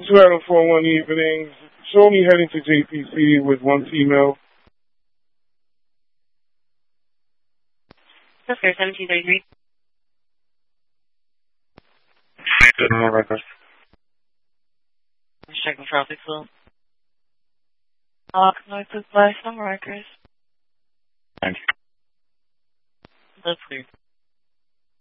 2 out of 4 one evening. Show me heading to JPC with one female. Oscar 1733. Good on record. Just checking traffic flow. Connected by some records. Thank you. That's clear.